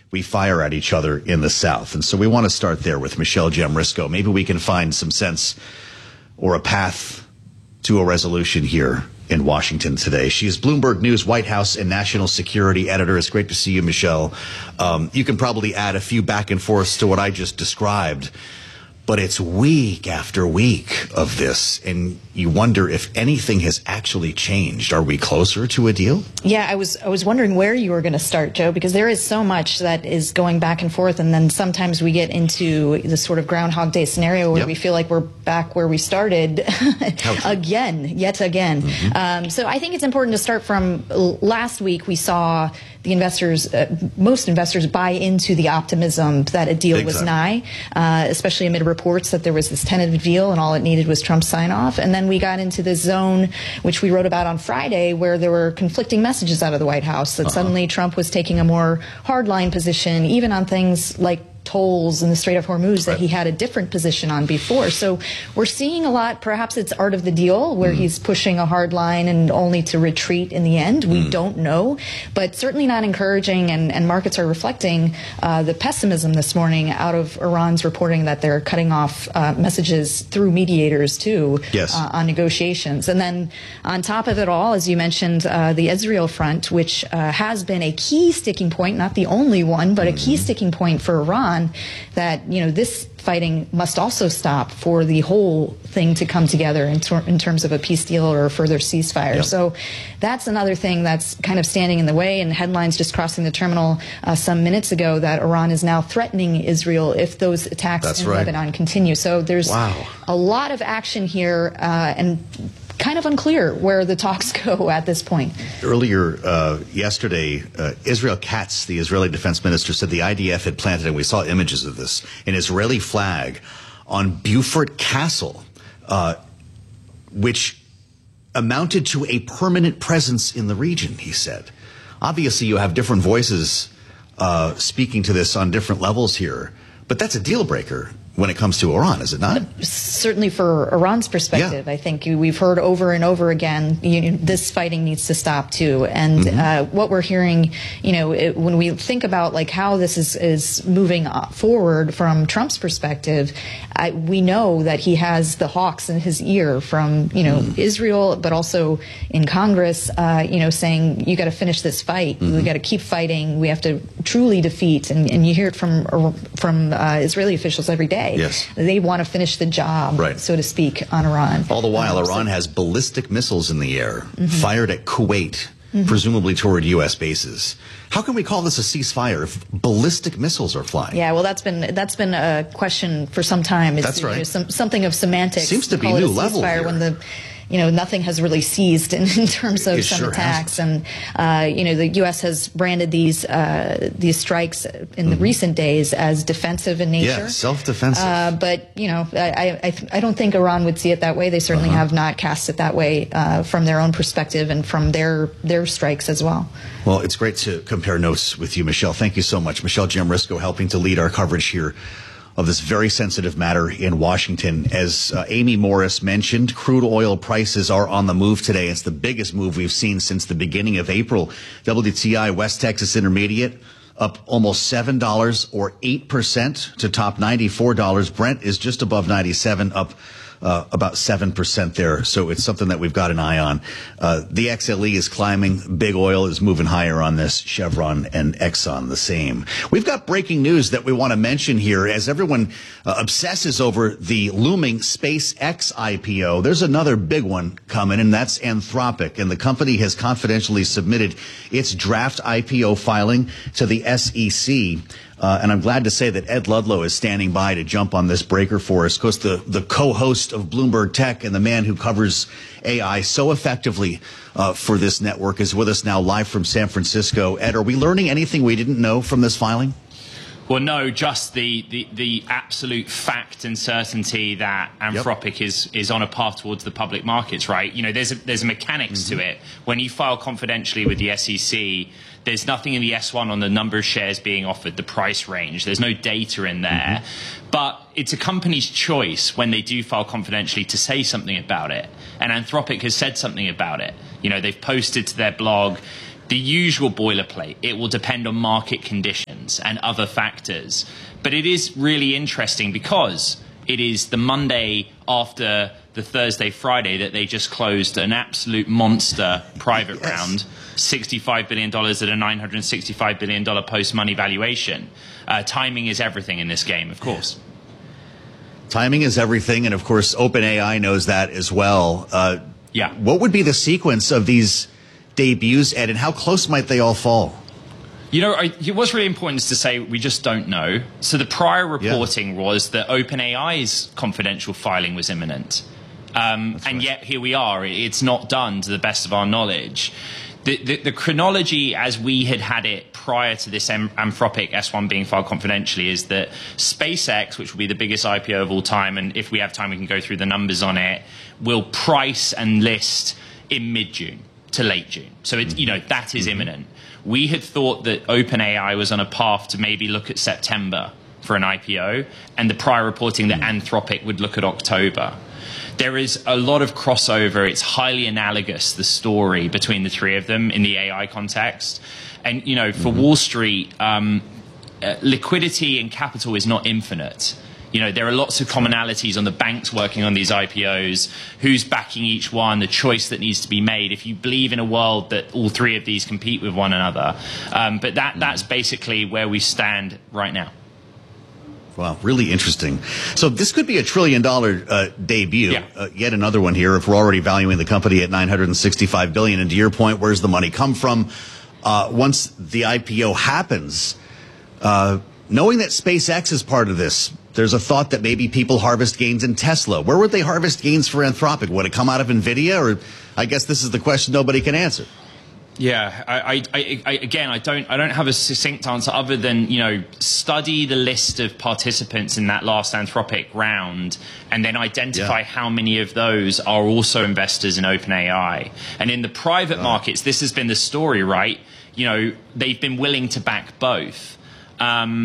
we fire at each other in the South. And so we want to start there with Michelle Jamrisko. Maybe we can find some sense or a path to a resolution here in Washington today. She is Bloomberg News White House and National Security Editor. It's great to see you, Michelle. You can probably add a few back and forths to what I just described, but it's week after week of this, and you wonder if anything has actually changed. Are we closer to a deal? Yeah, I was wondering where you were going to start, Joe, because there is so much that is going back and forth, and then sometimes we get into the sort of Groundhog Day scenario where we feel like we're back where we started yet again. Mm-hmm. So I think it's important to start from last week. We saw the investors, most investors, buy into the optimism that a deal was nigh, especially amid reports that there was this tentative deal and all it needed was Trump's sign-off. And then we got into this zone, which we wrote about on Friday, where there were conflicting messages out of the White House that suddenly Trump was taking a more hardline position, even on things like tolls in the Strait of Hormuz that he had a different position on before. So we're seeing a lot. Perhaps it's art of the deal where he's pushing a hard line and only to retreat in the end. We don't know, but certainly not encouraging. And markets are reflecting the pessimism this morning out of Iran's reporting that they're cutting off messages through mediators too on negotiations. And then on top of it all, as you mentioned, the Israel front, which has been a key sticking point, not the only one, but a key sticking point for Iran, that, you know, this fighting must also stop for the whole thing to come together in terms of a peace deal or a further ceasefire. So that's another thing that's kind of standing in the way, and headlines just crossing the terminal some minutes ago that Iran is now threatening Israel if those attacks in Lebanon continue. So there's a lot of action here, and kind of unclear where the talks go at this point. Earlier yesterday, Israel Katz, the Israeli defense minister, said the IDF had planted, and we saw images of this, an Israeli flag on Beaufort Castle, which amounted to a permanent presence in the region, he said. Obviously, you have different voices speaking to this on different levels here, but that's a deal breaker when it comes to Iran, is it not? Certainly for Iran's perspective. I think we've heard over and over again, this fighting needs to stop too. And what we're hearing, when we think about like how this is moving forward from Trump's perspective, we know that he has the hawks in his ear from, Israel, but also in Congress, saying you got to finish this fight. We got to keep fighting. We have to truly defeat. And you hear it from Israeli officials every day. Yes. They want to finish the job, so to speak, on Iran. All the while, Iran has ballistic missiles in the air fired at Kuwait, presumably toward U.S. bases. How can we call this a ceasefire if ballistic missiles are flying? Yeah, well, that's been a question for some time. That's right. Something of semantics. Seems to be new level here. When nothing has really seized in terms of some attacks. And, the U.S. has branded these strikes in the recent days as defensive in nature. Yeah, self-defensive. But, I don't think Iran would see it that way. They certainly have not cast it that way from their own perspective and from their strikes as well. Well, it's great to compare notes with you, Michelle. Thank you so much. Michelle Jamrisko helping to lead our coverage here of this very sensitive matter in Washington. As Amy Morris mentioned, crude oil prices are on the move today. It's the biggest move we've seen since the beginning of April. WTI West Texas Intermediate up almost $7 or 8% to top $94. Brent is just above 97, up about 7% there. So it's something that we've got an eye on. The XLE is climbing. Big oil is moving higher on this. Chevron and Exxon the same. We've got breaking news that we want to mention here as everyone obsesses over the looming SpaceX IPO. There's another big one coming, and that's Anthropic. And the company has confidentially submitted its draft IPO filing to the SEC. And I'm glad to say that Ed Ludlow is standing by to jump on this breaker for us. Of course, the co-host of Bloomberg Tech and the man who covers AI so effectively for this network is with us now live from San Francisco. Ed, are we learning anything we didn't know from this filing? Well, no, just the absolute fact and certainty that Anthropic is on a path towards the public markets, right? There's a mechanics to it. When you file confidentially with the SEC, there's nothing in the S1 on the number of shares being offered, the price range. There's no data in there. But it's a company's choice when they do file confidentially to say something about it. And Anthropic has said something about it. They've posted to their blog the usual boilerplate. It will depend on market conditions. elections and other factors. But it is really interesting because it is the Monday after the Thursday, Friday that they just closed an absolute monster private round, $65 billion at a $965 billion post-money valuation. Timing is everything in this game, of course. Timing is everything, and of course, OpenAI knows that as well. What would be the sequence of these debuts, Ed, and how close might they all fall? You know, what's really important is to say we just don't know. So the prior reporting was that OpenAI's confidential filing was imminent. And yet here we are. It's not done to the best of our knowledge. The chronology as we had it prior to this Anthropic S1 being filed confidentially is that SpaceX, which will be the biggest IPO of all time, and if we have time we can go through the numbers on it, will price and list in mid-June to late June. So it's, you know, that is imminent. We had thought that OpenAI was on a path to maybe look at September for an IPO, and the prior reporting that Anthropic would look at October. There is a lot of crossover. It's highly analogous, the story between the three of them in the AI context. And, you know, for Wall Street, liquidity and capital is not infinite. You know, there are lots of commonalities on the banks working on these IPOs, who's backing each one, the choice that needs to be made. If you believe in a world that all three of these compete with one another. But that's basically where we stand right now. Wow, really interesting. So this could be $1 trillion debut. Yet another one here. If we're already valuing the company at $965 billion, and to your point, where's the money come from? Once the IPO happens, knowing that SpaceX is part of this, there's a thought that maybe people harvest gains in Tesla. Where would they harvest gains for Anthropic? Would it come out of NVIDIA? Or I guess this is the question nobody can answer. Yeah, I don't have a succinct answer other than, you know, study the list of participants in that last Anthropic round and then identify how many of those are also investors in OpenAI. And in the private markets, this has been the story, right? You know, they've been willing to back both. The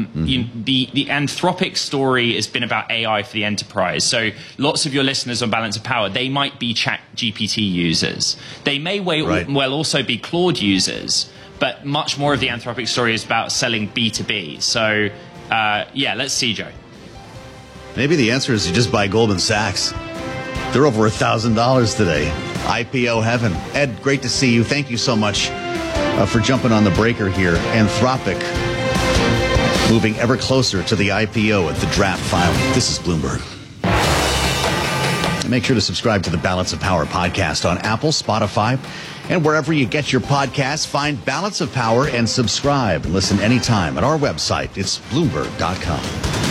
Anthropic story has been about AI for the enterprise. So lots of your listeners on Balance of Power, they might be ChatGPT users. They may well also be Claude users, but much more of the Anthropic story is about selling B2B. So, let's see, Joe. Maybe the answer is you just buy Goldman Sachs. They're over $1,000 today. IPO heaven. Ed, great to see you. Thank you so much for jumping on the breaker here. Anthropic moving ever closer to the IPO at the draft filing. This is Bloomberg. And make sure to subscribe to the Balance of Power podcast on Apple, Spotify, and wherever you get your podcasts. Find Balance of Power and subscribe. And listen anytime at our website. It's Bloomberg.com.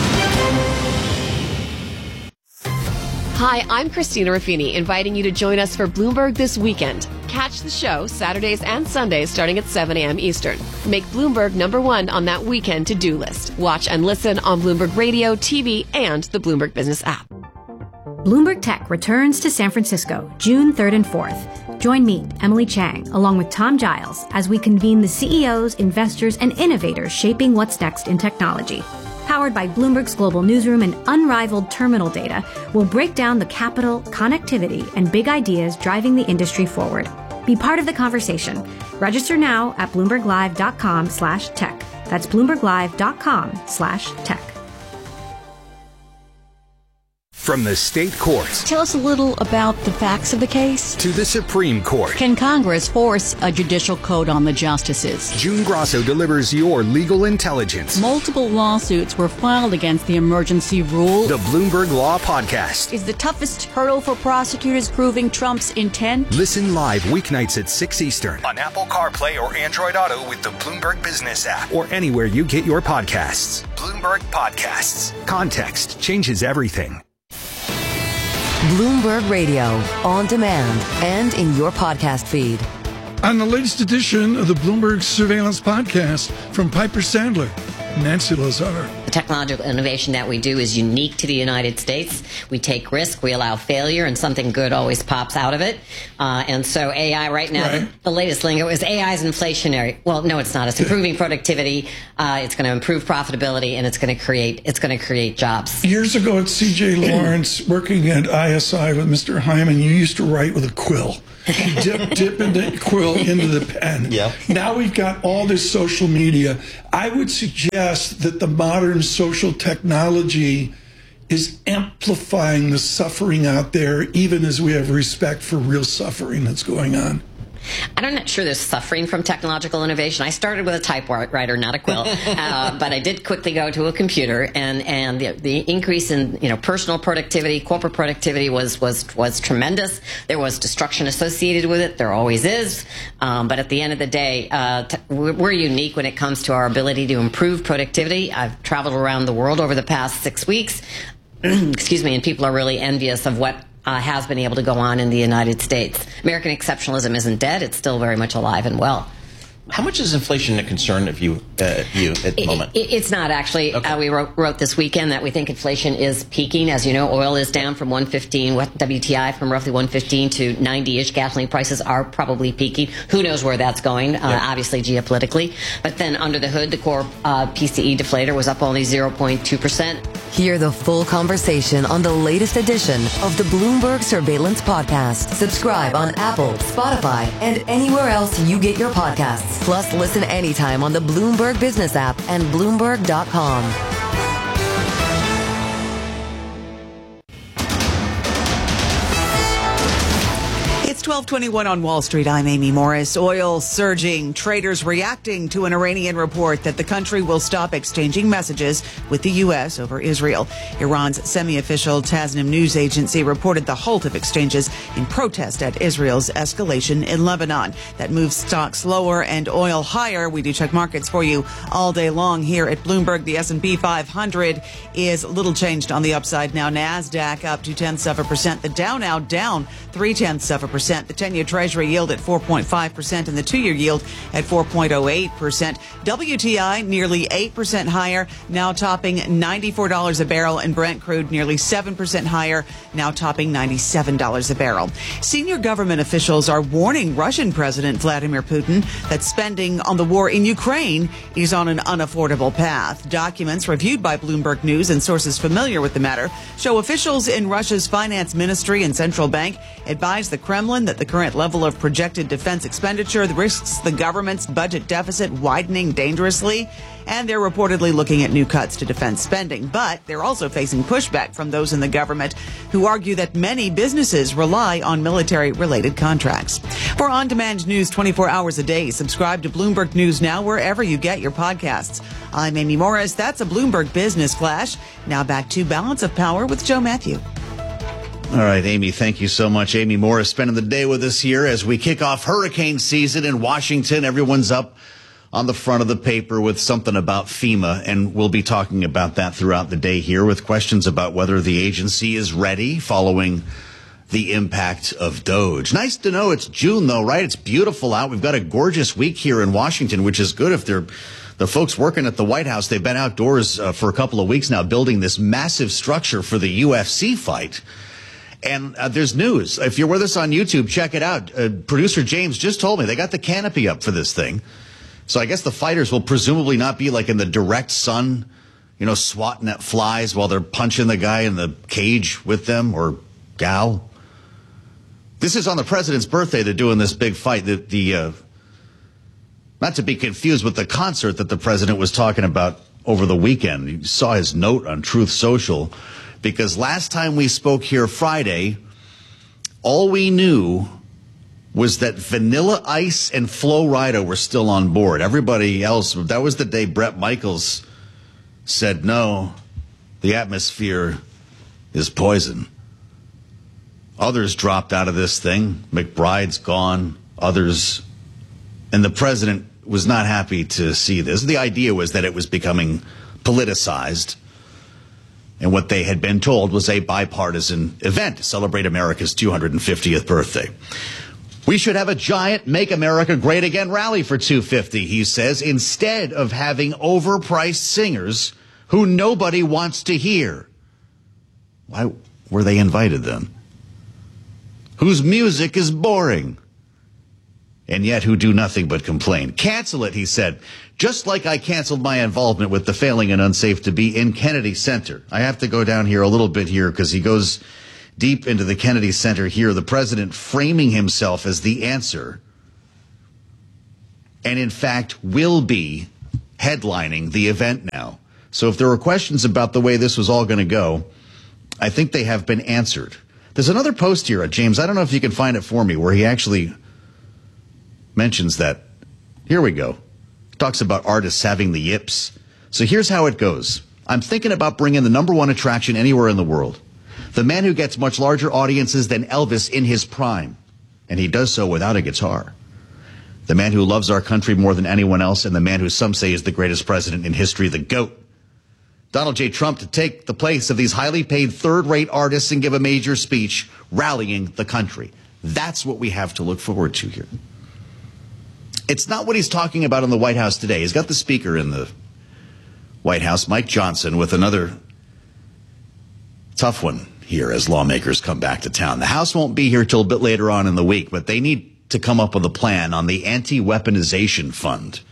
Hi, I'm Christina Ruffini, inviting you to join us for Bloomberg This Weekend. Catch the show Saturdays and Sundays starting at 7 a.m. Eastern. Make Bloomberg #1 on that weekend to-do list. Watch and listen on Bloomberg Radio, TV, and the Bloomberg Business app. Bloomberg Tech returns to San Francisco June 3rd and 4th. Join me, Emily Chang, along with Tom Giles, as we convene the CEOs, investors, and innovators shaping what's next in technology. Powered by Bloomberg's global newsroom and unrivaled terminal data, we'll break down the capital, connectivity, and big ideas driving the industry forward. Be part of the conversation. Register now at BloombergLive.com/tech. That's BloombergLive.com/tech. From the state courts. Tell us a little about the facts of the case. To the Supreme Court. Can Congress force a judicial code on the justices? June Grasso delivers your legal intelligence. Multiple lawsuits were filed against the emergency rule. The Bloomberg Law Podcast. Is the toughest hurdle for prosecutors proving Trump's intent? Listen live weeknights at 6 Eastern on Apple CarPlay or Android Auto with the Bloomberg Business app or anywhere you get your podcasts. Bloomberg Podcasts. Context changes everything. Bloomberg Radio, on demand and in your podcast feed. On the latest edition of the Bloomberg Surveillance Podcast from Piper Sandler, Nancy Lazar. The technological innovation that we do is unique to the United States. We take risk, we allow failure, and something good always pops out of it. And so AI right now, the latest lingo is AI is inflationary. Well, no, it's not. It's improving productivity. It's going to improve profitability, and it's going to create jobs. Years ago at CJ Lawrence, working at ISI with Mr. Hyman, you used to write with a quill. dipping the quill into the pen. Yeah. Now we've got all this social media. I would suggest that the modern social technology is amplifying the suffering out there, even as we have respect for real suffering that's going on. I'm not sure there's suffering from technological innovation. I started with a typewriter, not a quill, but I did quickly go to a computer, and the increase in personal productivity, corporate productivity was tremendous. There was destruction associated with it. There always is, but at the end of the day, we're unique when it comes to our ability to improve productivity. I've traveled around the world over the past 6 weeks, excuse me, and people are really envious of what has been able to go on in the United States. American exceptionalism isn't dead. It's still very much alive and well. How much is inflation a concern of you at the moment? It's not, actually. Okay. We wrote this weekend that we think inflation is peaking. As you know, oil is down from 115, WTI from roughly 115 to 90-ish. Gasoline prices are probably peaking. Who knows where that's going, obviously geopolitically. But then under the hood, the core PCE deflator was up only 0.2%. Hear the full conversation on the latest edition of the Bloomberg Surveillance Podcast. Subscribe on Apple, Spotify, and anywhere else you get your podcasts. Plus, listen anytime on the Bloomberg Business app and Bloomberg.com. It's 12:21 on Wall Street. I'm Amy Morris. Oil surging. Traders reacting to an Iranian report that the country will stop exchanging messages with the U.S. over Israel. Iran's semi-official Tasnim news agency reported the halt of exchanges in protest at Israel's escalation in Lebanon. That moves stocks lower and oil higher. We do check markets for you all day long here at Bloomberg. The S&P 500 is little changed on the upside now. NASDAQ up 0.2%. The Dow now down 0.3%. The 10-year Treasury yield at 4.5% and the 2-year yield at 4.08%. WTI nearly 8% higher, now topping $94 a barrel, and Brent crude nearly 7% higher, now topping $97 a barrel. Senior government officials are warning Russian President Vladimir Putin that spending on the war in Ukraine is on an unaffordable path. Documents reviewed by Bloomberg News and sources familiar with the matter show officials in Russia's finance ministry and central bank advise the Kremlin that the current level of projected defense expenditure risks the government's budget deficit widening dangerously, and they're reportedly looking at new cuts to defense spending. But they're also facing pushback from those in the government who argue that many businesses rely on military-related contracts. For on-demand news 24 hours a day, subscribe to Bloomberg News Now wherever you get your podcasts. I'm Amy Morris. That's a Bloomberg Business Flash. Now back to Balance of Power with Joe Matthew. All right, Amy, thank you so much. Amy Morris spending the day with us here as we kick off hurricane season in Washington. Everyone's up on the front of the paper with something about FEMA, and we'll be talking about that throughout the day here with questions about whether the agency is ready following the impact of DOGE. Nice to know it's June, though, right? It's beautiful out. We've got a gorgeous week here in Washington, which is good if they're the folks working at the White House. They've been outdoors for a couple of weeks now building this massive structure for the UFC fight. And there's news. If you're with us on YouTube, check it out. Producer James just told me they got the canopy up for this thing. So I guess the fighters will presumably not be like in the direct sun, swatting at flies while they're punching the guy in the cage with them or gal. This is on the president's birthday. They're doing this big fight. Not to be confused with the concert that the president was talking about over the weekend. You saw his note on Truth Social. Because last time we spoke here Friday, all we knew was that Vanilla Ice and Flo Rida were still on board. Everybody else, that was the day Bret Michaels said, no, the atmosphere is poison. Others dropped out of this thing. McBride's gone, others. And the president was not happy to see this. The idea was that it was becoming politicized. And what they had been told was a bipartisan event to celebrate America's 250th birthday. We should have a giant Make America Great Again rally for 250, he says, instead of having overpriced singers who nobody wants to hear. Why were they invited then? Whose music is boring, and yet who do nothing but complain. Cancel it, he said, just like I canceled my involvement with the Failing and Unsafe to Be in Kennedy Center. I have to go down here a little bit here because he goes deep into the Kennedy Center here, the president framing himself as the answer, and in fact will be headlining the event now. So if there were questions about the way this was all going to go, I think they have been answered. There's another post here, James, I don't know if you can find it for me, where he actually mentions that. Here we go. Talks about artists having the yips. So here's how it goes. I'm thinking about bringing the #1 attraction anywhere in the world. The man who gets much larger audiences than Elvis in his prime. And he does so without a guitar. The man who loves our country more than anyone else, and the man who some say is the greatest president in history, the GOAT. Donald J. Trump to take the place of these highly paid third-rate artists and give a major speech rallying the country. That's what we have to look forward to here. It's not what he's talking about in the White House today. He's got the speaker in the White House, Mike Johnson, with another tough one here as lawmakers come back to town. The House won't be here till a bit later on in the week, but they need to come up with a plan on the anti-weaponization fund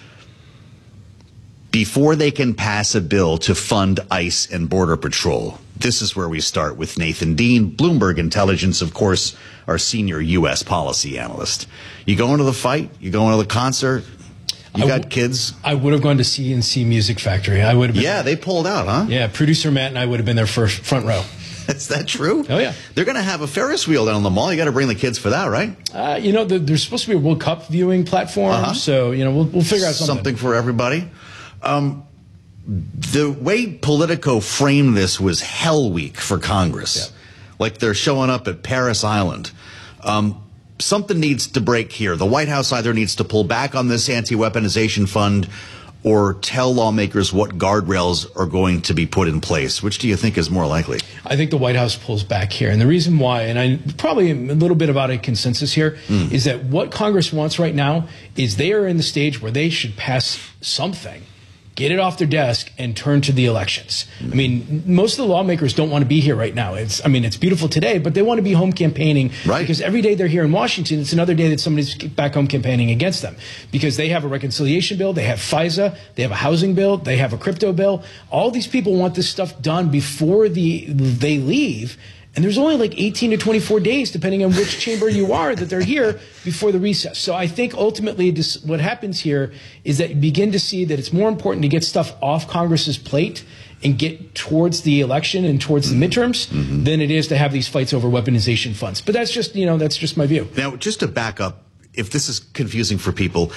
before they can pass a bill to fund ICE and Border Patrol. This is where we start with Nathan Dean, Bloomberg Intelligence, of course, our senior U.S. policy analyst. You going to the fight? You going to the concert? You got kids? I would have gone to CNC Music Factory. I would have been. Yeah, they pulled out, huh? Yeah, producer Matt and I would have been there first, front row. Is that true? Oh, yeah. They're going to have a Ferris wheel down on the mall. You got to bring the kids for that, right? There's supposed to be a World Cup viewing platform, so, we'll figure out something. Something for everybody. The way Politico framed this was Hell Week for Congress. Yeah. Like they're showing up at Paris Island. Something needs to break here. The White House either needs to pull back on this anti-weaponization fund or tell lawmakers what guardrails are going to be put in place. Which do you think is more likely? I think the White House pulls back here. And the reason why, and I probably am a little bit about a consensus here, is that what Congress wants right now is they are in the stage where they should pass something, get it off their desk, and turn to the elections. I mean, most of the lawmakers don't want to be here right now. It's beautiful today, but they want to be home campaigning. Right. Because every day they're here in Washington, it's another day that somebody's back home campaigning against them. Because they have a reconciliation bill, they have FISA, they have a housing bill, they have a crypto bill. All these people want this stuff done before they leave. And there's only like 18 to 24 days, depending on which chamber you are, that they're here before the recess. So I think ultimately what happens here is that you begin to see that it's more important to get stuff off Congress's plate and get towards the election and towards the midterms than it is to have these fights over weaponization funds. But that's just, that's just my view. Now, just to back up, if this is confusing for people,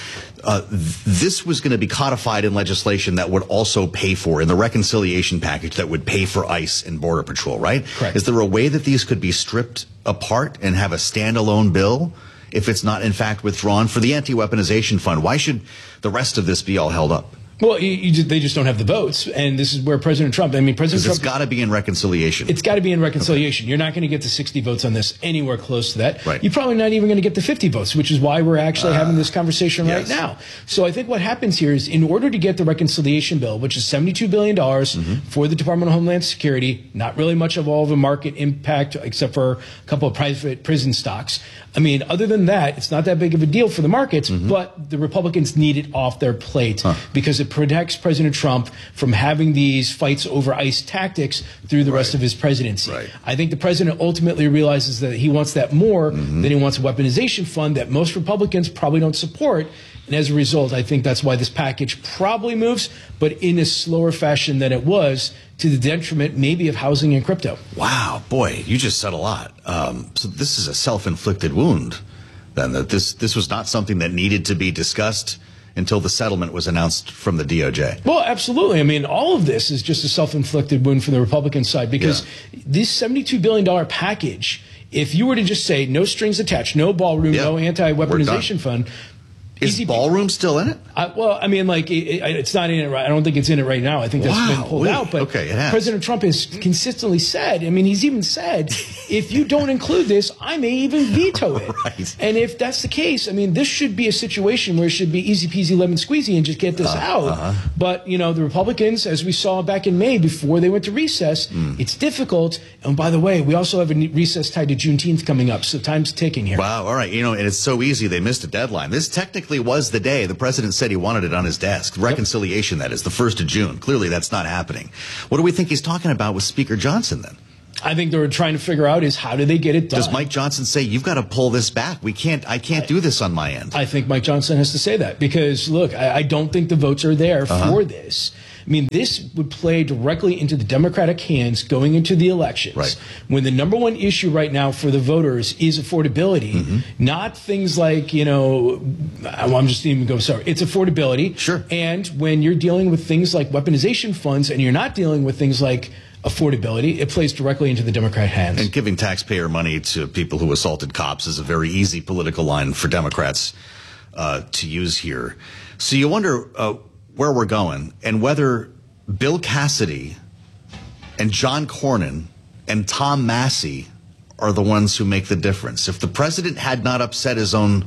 this was going to be codified in legislation that would also pay for, in the reconciliation package, that would pay for ICE and Border Patrol, right? Correct. Is there a way that these could be stripped apart and have a standalone bill if it's not, in fact, withdrawn? For the anti-weaponization fund, why should the rest of this be all held up? Well, they just don't have the votes, and this is where President Trump. President Trump. It's got to be in reconciliation. It's got to be in reconciliation. Okay. You're not going to get the 60 votes on this anywhere close to that. Right. You're probably not even going to get the 50 votes, which is why we're actually having this conversation right now. So I think what happens here is, in order to get the reconciliation bill, which is $72 billion for the Department of Homeland Security, not really much of all of a market impact except for a couple of private prison stocks. Other than that, it's not that big of a deal for the markets, but the Republicans need it off their plate because it protects President Trump from having these fights over ICE tactics through the rest of his presidency. Right. I think the president ultimately realizes that he wants that more than he wants a weaponization fund that most Republicans probably don't support. And as a result, I think that's why this package probably moves, but in a slower fashion than it was, to the detriment maybe of housing and crypto. Wow, boy, you just said a lot. So this is a self-inflicted wound, then, that this was not something that needed to be discussed until the settlement was announced from the DOJ. Well, absolutely. All of this is just a self-inflicted wound from the Republican side because this $72 billion package, if you were to just say no strings attached, no ballroom, no anti-weaponization fund. Is ballroom still in it? It's not in it right. I don't think it's in it right now. I think that's been pulled out. But it has. President Trump has consistently said, he's even said, if you don't include this, I may even veto it. Right. And if that's the case, this should be a situation where it should be easy peasy lemon squeezy and just get this out. But, the Republicans, as we saw back in May before they went to recess, it's difficult. And by the way, we also have a recess tied to Juneteenth coming up. So time's ticking here. Wow. All right. And it's so easy. They missed a deadline. This technically was the day the president said he wanted it on his desk. Reconciliation, that is, the 1st of June. Clearly, that's not happening. What do we think he's talking about with Speaker Johnson, then? I think they're trying to figure out is how do they get it done. Does Mike Johnson say, you've got to pull this back? I can't do this on my end. I think Mike Johnson has to say that because, look, I don't think the votes are there for this. I mean, this would play directly into the Democratic hands going into the elections. Right. When the number one issue right now for the voters is affordability, not things like, I'm just even go, sorry, it's affordability. Sure. And when you're dealing with things like weaponization funds and you're not dealing with things like affordability, it plays directly into the Democrat hands. And giving taxpayer money to people who assaulted cops is a very easy political line for Democrats to use here. So you wonder where we're going and whether Bill Cassidy and John Cornyn and Tom Massey are the ones who make the difference. If the president had not upset his own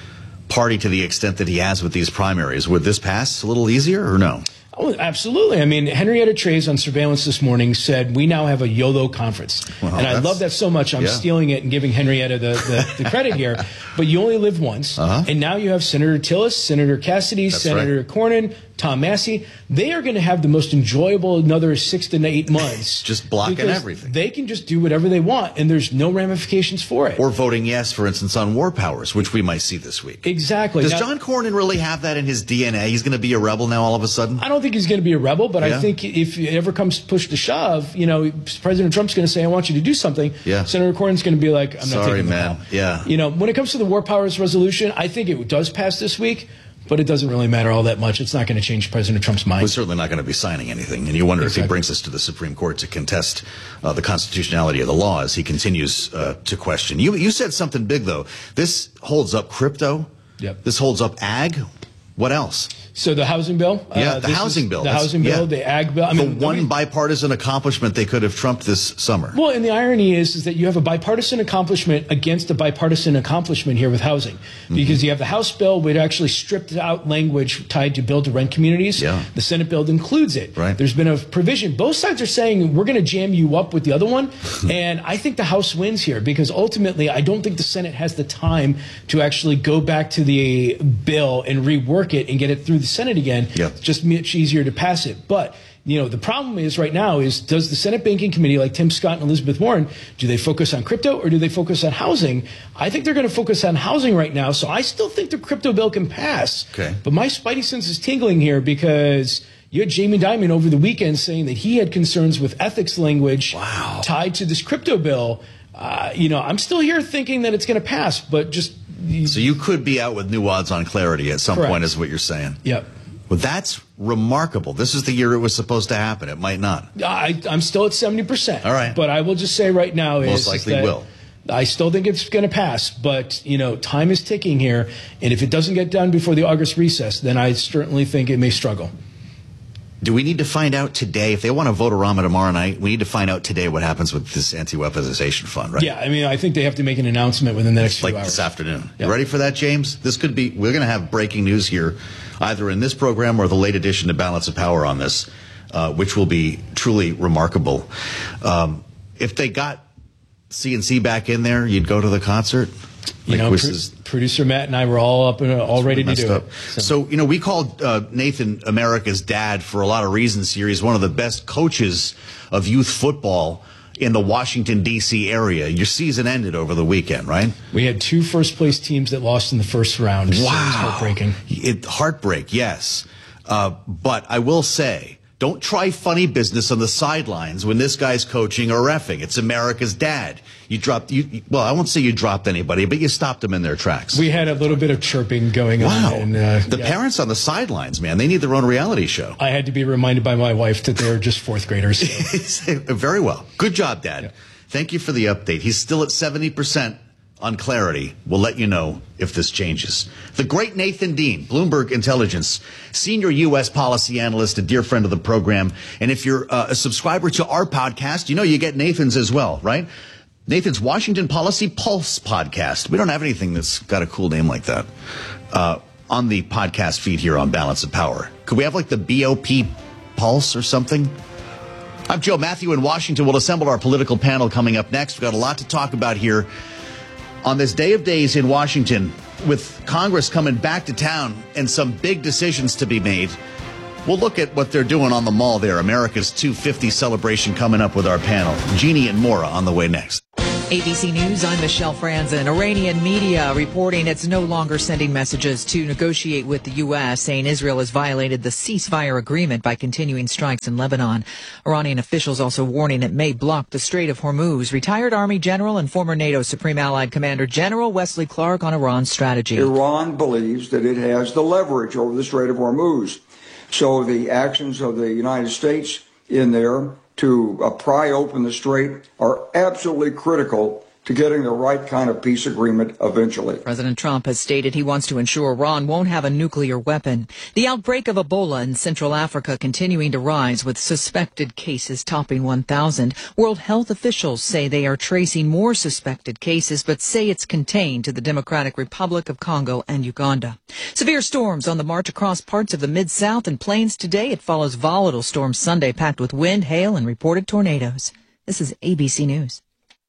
party to the extent that he has with these primaries, would this pass a little easier or no? Oh, absolutely. I mean, Henrietta Trey's on Surveillance this morning said we now have a YOLO conference. Well, and I love that so much. I'm stealing it and giving Henrietta the credit here. But you only live once. And now you have Senator Tillis, Senator Cassidy, Senator Cornyn, Tom Massey. They are going to have the most enjoyable another 6 to 8 months. Just blocking everything. They can just do whatever they want, and there's no ramifications for it. Or voting yes, for instance, on war powers, which we might see this week. Exactly. Does John Cornyn really have that in his DNA? He's going to be a rebel now all of a sudden? I don't think he's going to be a rebel, but I think if it ever comes push to shove, President Trump's going to say, I want you to do something. Yeah. Senator Cornyn's going to be like, I'm not taking the man. call. Yeah. When it comes to the war powers resolution, I think it does pass this week. But it doesn't really matter all that much. It's not going to change President Trump's mind. We're certainly not going to be signing anything. And you wonder if he brings us to the Supreme Court to contest the constitutionality of the law as he continues to question. You said something big, though. This holds up crypto. Yep. This holds up ag. What else? So the housing bill? The housing bill. The housing bill, the ag bill. The one bipartisan accomplishment they could have trumped this summer. Well, and the irony is that you have a bipartisan accomplishment against a bipartisan accomplishment here with housing. Because you have the House bill, which actually stripped out language tied to build-to-rent communities. Yeah. The Senate bill includes it. Right. There's been a provision. Both sides are saying we're going to jam you up with the other one. And I think the House wins here because ultimately I don't think the Senate has the time to actually go back to the bill and rework it and get it through the Senate again. It's just much easier to pass it. But the problem is right now is does the Senate Banking Committee, like Tim Scott and Elizabeth Warren, do they focus on crypto or do they focus on housing? I think they're going to focus on housing right now. So I still think the crypto bill can pass. Okay. But my spidey sense is tingling here because you had Jamie Dimon over the weekend saying that he had concerns with ethics language tied to this crypto bill. I'm still here thinking that it's going to pass, but just... So you could be out with new odds on clarity at some point is what you're saying. Yep. Well, that's remarkable. This is the year it was supposed to happen. It might not. I'm still at 70%. All right. But I will just say right now most likely will. I still think it's going to pass, but time is ticking here, and if it doesn't get done before the August recess, then I certainly think it may struggle. Do we need to find out today, if they want to vote Orama tomorrow night, we need to find out today what happens with this anti-weaponization fund, right? Yeah, I think they have to make an announcement within the next few hours. This afternoon. Yep. You ready for that, James? We're going to have breaking news here, either in this program or the late edition to Balance of Power on this, which will be truly remarkable. If they got CNC back in there, you'd go to the concert? Producer Matt and I were all up and all ready to do it. So, we called Nathan America's dad for a lot of reasons here. He's one of the best coaches of youth football in the Washington, D.C. area. Your season ended over the weekend, right? We had 2 first-place teams that lost in the first round. Wow. So it was heartbreaking. Heartbreak, yes. But I will say, don't try funny business on the sidelines when this guy's coaching or reffing. It's America's dad. Well, I won't say you dropped anybody, but you stopped them in their tracks. We had a little bit of chirping going on. And, the parents on the sidelines, man, they need their own reality show. I had to be reminded by my wife that they're just 4th graders. So. Very well. Good job, Dad. Yeah. Thank you for the update. He's still at 70% on clarity. We'll let you know if this changes. The great Nathan Dean, Bloomberg Intelligence, senior U.S. policy analyst, a dear friend of the program. And if you're a subscriber to our podcast, you get Nathan's as well, right? Nathan's Washington Policy Pulse podcast. We don't have anything that's got a cool name like that on the podcast feed here on Balance of Power. Could we have like the BOP Pulse or something? I'm Joe Matthew in Washington. We'll assemble our political panel coming up next. We've got a lot to talk about here on this day of days in Washington with Congress coming back to town and some big decisions to be made. We'll look at what they're doing on the mall there. America's 250 celebration coming up with our panel. Jeannie and Maura on the way next. ABC News, I'm Michelle Franzen. Iranian media reporting it's no longer sending messages to negotiate with the U.S., saying Israel has violated the ceasefire agreement by continuing strikes in Lebanon. Iranian officials also warning it may block the Strait of Hormuz. Retired Army General and former NATO Supreme Allied Commander General Wesley Clark on Iran's strategy. Iran believes that it has the leverage over the Strait of Hormuz. So the actions of the United States in there to pry open the strait are absolutely critical to getting the right kind of peace agreement eventually. President Trump has stated he wants to ensure Iran won't have a nuclear weapon. The outbreak of Ebola in Central Africa continuing to rise, with suspected cases topping 1,000. World health officials say they are tracing more suspected cases, but say it's contained to the Democratic Republic of Congo and Uganda. Severe storms on the march across parts of the Mid-South and Plains today. It follows volatile storms Sunday packed with wind, hail, and reported tornadoes. This is ABC News.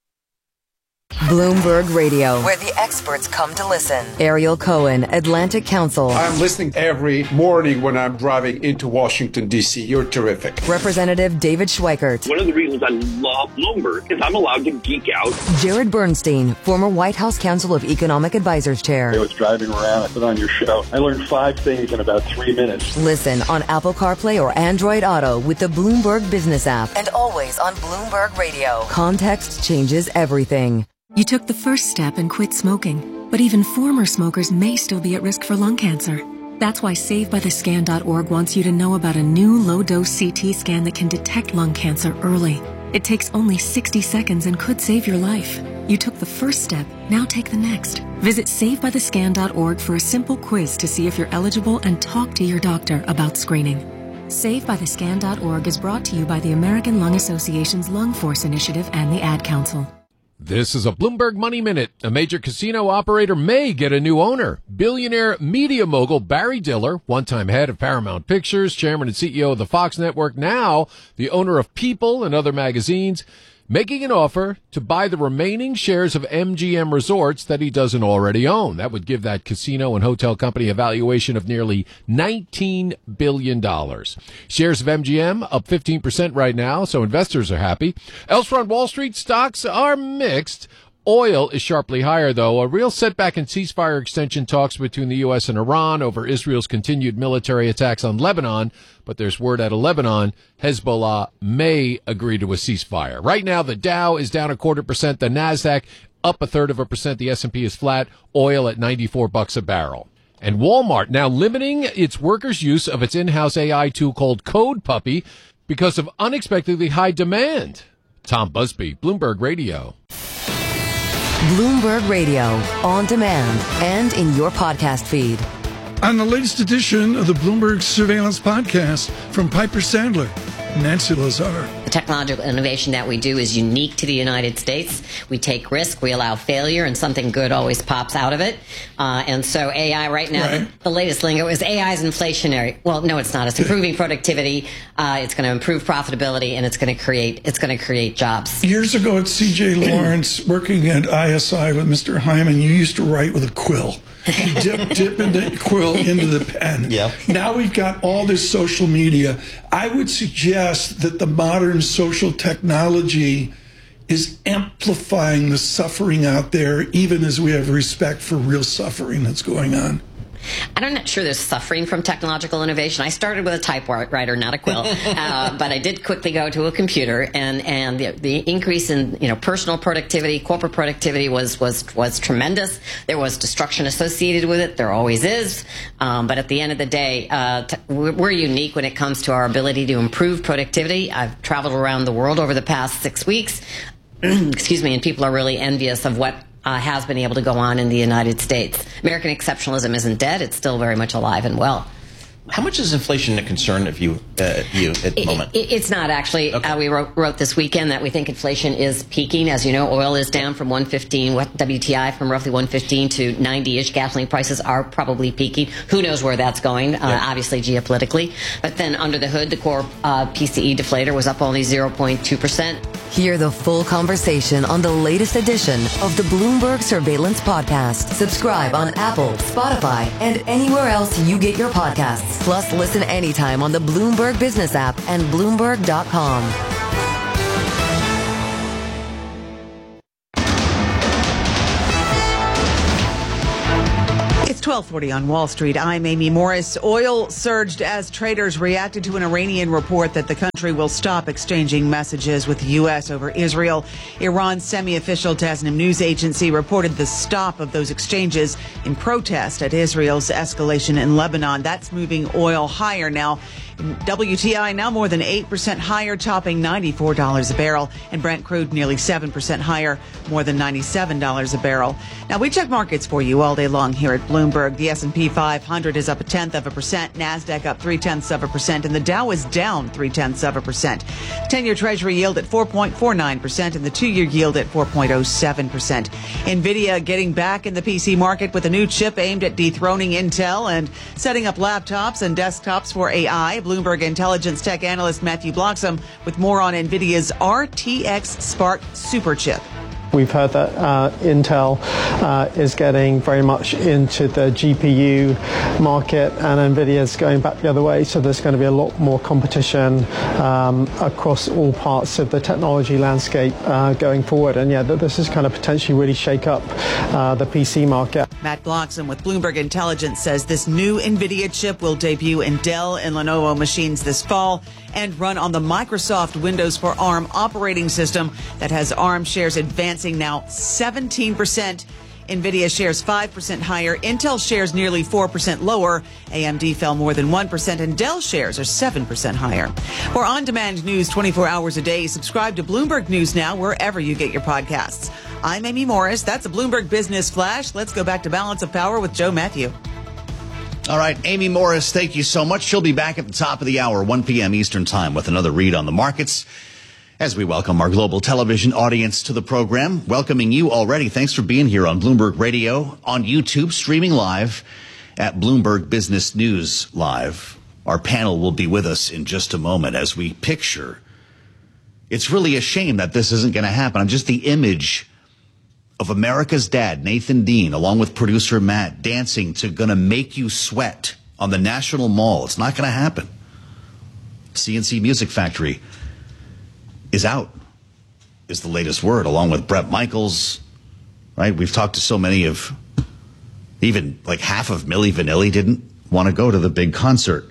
Bloomberg Radio, where the experts come to listen. Ariel Cohen, Atlantic Council. I'm listening every morning when I'm driving into Washington, D.C. You're terrific. Representative David Schweikert. One of the reasons I love Bloomberg is I'm allowed to geek out. Jared Bernstein, former White House Council of Economic Advisors Chair. I was driving around, I put on your show. I learned 5 things in about 3 minutes. Listen on Apple CarPlay or Android Auto with the Bloomberg Business app. And always on Bloomberg Radio. Context changes everything. You took the first step and quit smoking, but even former smokers may still be at risk for lung cancer. That's why SaveByTheScan.org wants you to know about a new low-dose CT scan that can detect lung cancer early. It takes only 60 seconds and could save your life. You took the first step, now take the next. Visit SaveByTheScan.org for a simple quiz to see if you're eligible and talk to your doctor about screening. SaveByTheScan.org is brought to you by the American Lung Association's Lung Force Initiative and the Ad Council. This is a Bloomberg Money Minute. A major casino operator may get a new owner. Billionaire media mogul Barry Diller, one-time head of Paramount Pictures, chairman and CEO of the Fox Network, now the owner of People and other magazines, making an offer to buy the remaining shares of MGM Resorts that he doesn't already own. That would give that casino and hotel company a valuation of nearly $19 billion. Shares of MGM up 15% right now, so investors are happy. Elsewhere on Wall Street, stocks are mixed. Oil is sharply higher, though. A real setback in ceasefire extension talks between the U.S. and Iran over Israel's continued military attacks on Lebanon. But there's word out of Lebanon, Hezbollah may agree to a ceasefire. Right now, the Dow is down 0.25%. The NASDAQ up 0.33%. The S&P is flat. Oil at $94 a barrel. And Walmart now limiting its workers' use of its in-house AI tool called Code Puppy because of unexpectedly high demand. Tom Busby, Bloomberg Radio. Bloomberg Radio, on demand and in your podcast feed. On the latest edition of the Bloomberg Surveillance Podcast from Piper Sandler, Nancy Lazar. The technological innovation that we do is unique to the United States. We take risk, we allow failure, and something good always pops out of it. And so AI right now, the latest lingo is AI is inflationary. Well, no, it's not. It's improving productivity. It's going to improve profitability, and it's going to create jobs. Years ago at C.J. Lawrence, working at ISI with Mr. Hyman, you used to write with a quill. You dip the quill into the pen. Yeah. Now we've got all this social media. I would suggest that the modern social technology is amplifying the suffering out there, even as we have respect for real suffering that's going on. I'm not sure there's suffering from technological innovation. I started with a typewriter, not a quill, but I did quickly go to a computer, and the increase in personal productivity, corporate productivity was tremendous. There was destruction associated with it. There always is, but at the end of the day, we're unique when it comes to our ability to improve productivity. I've traveled around the world over the past 6 weeks, excuse me, and people are really envious of what has been able to go on in the United States. American exceptionalism isn't dead. It's still very much alive and well. How much is inflation a concern of you at the moment? It's not, actually. Okay. We wrote this weekend that we think inflation is peaking. As you know, oil is down from 115, WTI from roughly 115 to 90-ish. Gasoline prices are probably peaking. Who knows where that's going, obviously geopolitically. But then under the hood, the core PCE deflator was up only 0.2%. Hear the full conversation on the latest edition of the Bloomberg Surveillance Podcast. Subscribe on Apple, Spotify, and anywhere else you get your podcasts. podcasts. Plus, listen anytime on the Bloomberg Business app and Bloomberg.com. It's 12:40 on Wall Street. I'm Amy Morris. Oil surged as traders reacted to an Iranian report that the country will stop exchanging messages with the U.S. over Israel. Iran's semi-official Tasnim news agency reported the stop of those exchanges in protest at Israel's escalation in Lebanon. That's moving oil higher now. WTI now more than 8% higher, topping $94 a barrel, and Brent crude nearly 7% higher, more than $97 a barrel. Now, we check markets for you all day long here at Bloomberg. The S&P 500 is up 0.1%, NASDAQ up 0.3%, and the Dow is down 0.3%. 10-year Treasury yield at 4.49%, and the 2-year yield at 4.07%. NVIDIA getting back in the PC market with a new chip aimed at dethroning Intel and setting up laptops and desktops for AI. Bloomberg Intelligence tech analyst Matthew Bloxham with more on NVIDIA's RTX Spark Superchip. We've heard that Intel is getting very much into the GPU market, and NVIDIA is going back the other way. So there's going to be a lot more competition across all parts of the technology landscape going forward. And yeah, this is kind of potentially really shake up the PC market. Matt Bloxham with Bloomberg Intelligence says this new NVIDIA chip will debut in Dell and Lenovo machines this fall and run on the Microsoft Windows for ARM operating system that has ARM shares advancing now 17%. NVIDIA shares 5% higher. Intel shares nearly 4% lower. AMD fell more than 1%, and Dell shares are 7% higher. For on-demand news 24 hours a day, subscribe to Bloomberg News Now wherever you get your podcasts. I'm Amy Morris. That's a Bloomberg Business Flash. Let's go back to Balance of Power with Joe Matthew. All right, Amy Morris, thank you so much. She'll be back at the top of the hour, 1 p.m. Eastern Time, with another read on the markets as we welcome our global television audience to the program. Welcoming you already. Thanks for being here on Bloomberg Radio, on YouTube, streaming live at Bloomberg Business News Live. Our panel will be with us in just a moment as we picture. It's really a shame that this isn't going to happen. Just the image of America's Dad, Nathan Dean, along with producer Matt, dancing to Gonna Make You Sweat on the National Mall. It's not going to happen. CNC Music Factory is out, is the latest word, along with Bret Michaels, right? We've talked to so many of, even like half of Milli Vanilli didn't want to go to the big concert.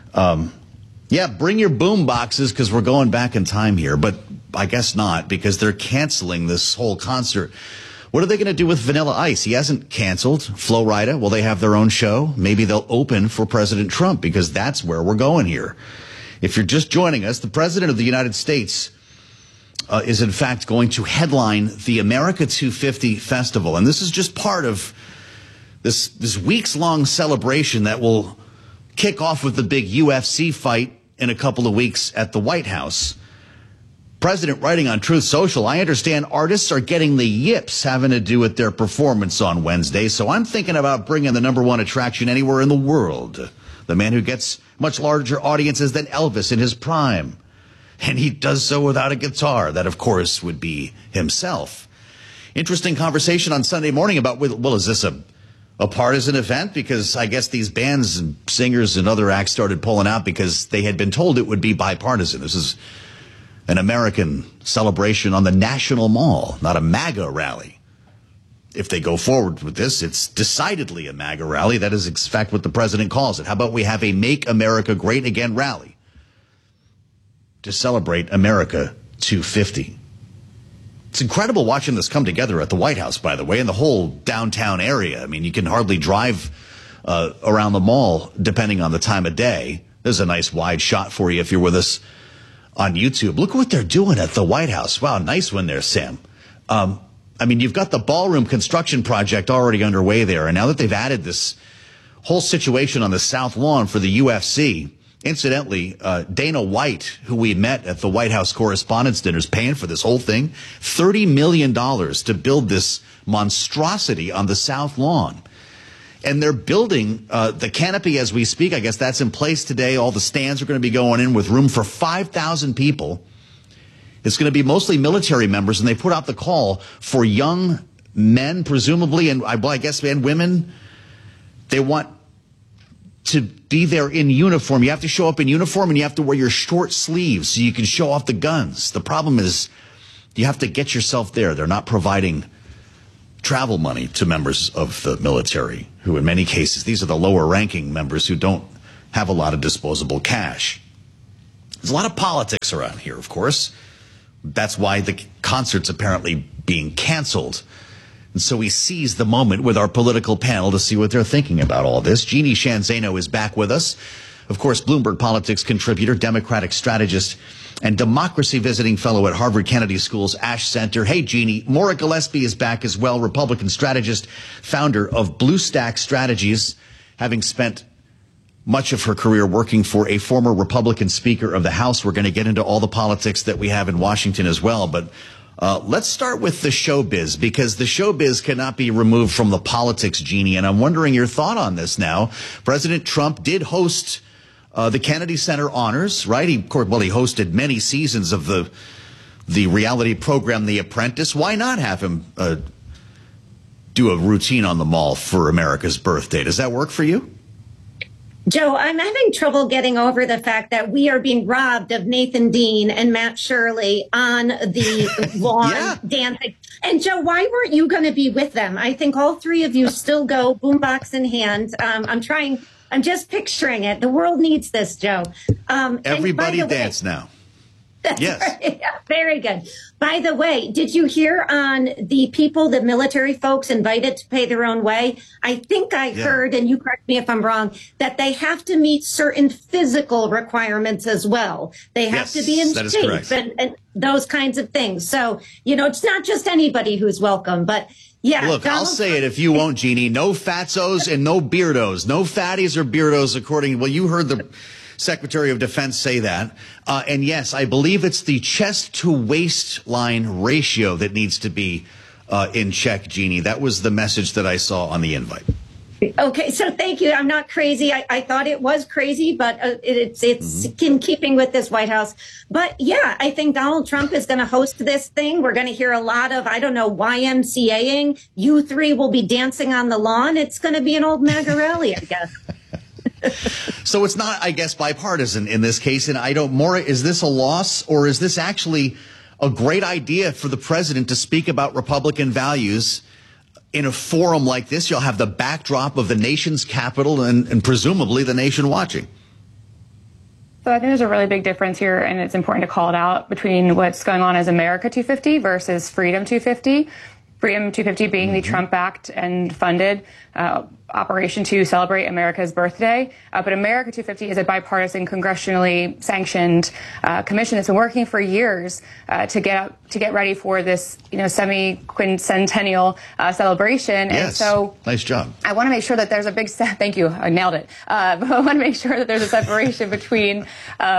Yeah, bring your boom boxes because we're going back in time here, but I guess not, because they're canceling this whole concert. What are they going to do with Vanilla Ice? He hasn't canceled. Flo Rida, will they have their own show? Maybe they'll open for President Trump, because that's where we're going here. If you're just joining us, the President of the United States is in fact going to headline the America 250 Festival. And this is just part of this weeks-long celebration that will kick off with the big UFC fight in a couple of weeks at the White House. President writing on Truth Social, I understand artists are getting the yips having to do with their performance on Wednesday, so I'm thinking about bringing the #1 attraction anywhere in the world. The man who gets much larger audiences than Elvis in his prime. And he does so without a guitar. That, of course, would be himself. Interesting conversation on Sunday morning about, well, is this a partisan event? Because I guess these bands and singers and other acts started pulling out because they had been told it would be bipartisan. This is an American celebration on the National Mall, not a MAGA rally. If they go forward with this, it's decidedly a MAGA rally. That is, in fact, what the president calls it. How about we have a Make America Great Again rally to celebrate America 250? It's incredible watching this come together at the White House, by the way, and the whole downtown area. I mean, you can hardly drive around the mall, depending on the time of day. There's a nice wide shot for you if you're with us on YouTube. Look what they're doing at the White House. Wow, nice one there, Sam. I mean, you've got the ballroom construction project already underway there, and now that they've added this whole situation on the South Lawn for the UFC, incidentally, Dana White, who we met at the White House Correspondents' Dinner, is paying for this whole thing, $30 million to build this monstrosity on the South Lawn. And they're building the canopy as we speak. I guess that's in place today. All the stands are going to be going in with room for 5,000 people. It's going to be mostly military members, and they put out the call for young men, presumably, and I guess and women. They want to be there in uniform. You have to show up in uniform, and you have to wear your short sleeves so you can show off the guns. The problem is you have to get yourself there. They're not providing travel money to members of the military, who in many cases, these are the lower ranking members who don't have a lot of disposable cash. There's a lot of politics around here, of course. That's why the concert's apparently being canceled. And so we seize the moment with our political panel to see what they're thinking about all this. Jeannie Sheehan Zaino is back with us. Of course, Bloomberg Politics contributor, Democratic strategist, and democracy visiting fellow at Harvard Kennedy School's Ash Center. Hey, Jeannie. Maura Gillespie is back as well, Republican strategist, founder of BlueStack Strategies, having spent much of her career working for a former Republican Speaker of the House. We're going to get into all the politics that we have in Washington as well. But let's start with the showbiz, because the showbiz cannot be removed from the politics, Jeannie. And I'm wondering your thought on this now. President Trump did host the Kennedy Center Honors, right? He hosted many seasons of the reality program The Apprentice. Why not have him do a routine on the Mall for America's birthday? Does that work for you? Joe, I'm having trouble getting over the fact that we are being robbed of Nathan Dean and Matt Shirley on the lawn dancing. And Joe, why weren't you going to be with them? I think all three of you still go boombox in hand. I'm just picturing it. The world needs this, Joe. Everybody dance now. Yes. Right. Yeah, very good. By the way, did you hear on the people, the military folks invited to pay their own way? I think I heard, and you correct me if I'm wrong, that they have to meet certain physical requirements as well. They have to be in shape and those kinds of things. So, it's not just anybody who's welcome, but yeah. Look, I'll say it if you won't, Jeannie. No fatsos and no beardos. No fatties or beardos, you heard the Secretary of Defense say that. And yes, I believe it's the chest to waistline ratio that needs to be in check, Jeannie. That was the message that I saw on the invite. Okay, so thank you. I'm not crazy. I thought it was crazy, but it's in keeping with this White House. But yeah, I think Donald Trump is going to host this thing. We're going to hear a lot of, YMCAing. You three will be dancing on the lawn. It's going to be an old MAGA rally, I guess. So it's not, I guess, bipartisan in this case. And Maura, is this a loss, or is this actually a great idea for the president to speak about Republican values in a forum like this? You'll have the backdrop of the nation's capital and presumably the nation watching. So I think there's a really big difference here, and it's important to call it out, between what's going on as America 250 versus Freedom 250. Freedom 250 being the Trump-backed and funded operation to celebrate America's birthday. But America 250 is a bipartisan, congressionally sanctioned commission that's been working for years to get ready for this, semi-quincentennial celebration. Yes. And so, nice job. I want to make sure that there's a big thank you. I nailed it. But I want to make sure that there's a separation between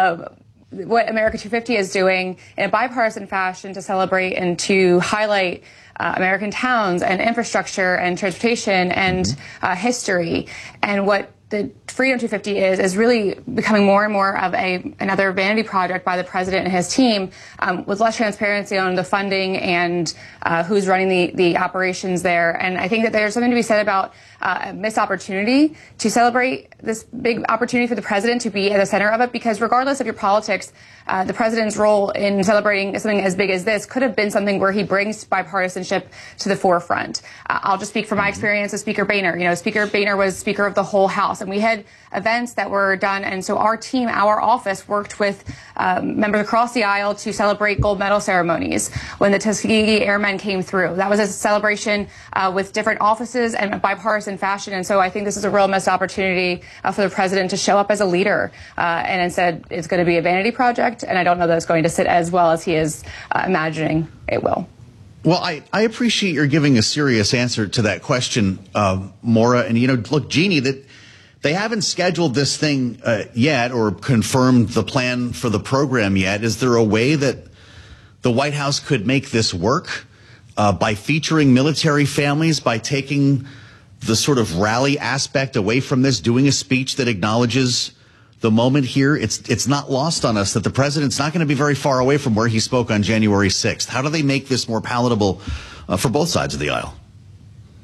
what America 250 is doing in a bipartisan fashion to celebrate and to highlight American towns and infrastructure and transportation and history. And what the Freedom 250 is really becoming more and more of another vanity project by the president and his team, with less transparency on the funding and who's running the operations there. And I think that there's something to be said about a missed opportunity to celebrate this big opportunity for the president to be at the center of it, because regardless of your politics, the president's role in celebrating something as big as this could have been something where he brings bipartisanship to the forefront. I'll just speak from my experience with Speaker Boehner. Speaker Boehner was Speaker of the whole House, and we had events that were done. And so our team, our office, worked with members across the aisle to celebrate gold medal ceremonies when the Tuskegee Airmen came through. That was a celebration with different offices and a bipartisan fashion. And so I think this is a real missed opportunity for the president to show up as a leader. And instead, it's going to be a vanity project. And I don't know that it's going to sit as well as he is imagining it will. Well, I appreciate your giving a serious answer to that question, Maura. And, look, Jeannie, that they haven't scheduled this thing yet or confirmed the plan for the program yet. Is there a way that the White House could make this work by featuring military families, by taking the sort of rally aspect away from this, doing a speech that acknowledges the moment here? It's not lost on us that the president's not going to be very far away from where he spoke on January 6th. How do they make this more palatable for both sides of the aisle?